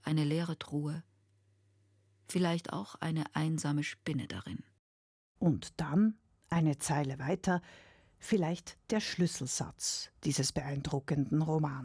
eine leere Truhe, vielleicht auch eine einsame Spinne darin. Und dann, eine Zeile weiter, vielleicht der Schlüsselsatz dieses beeindruckenden Romans.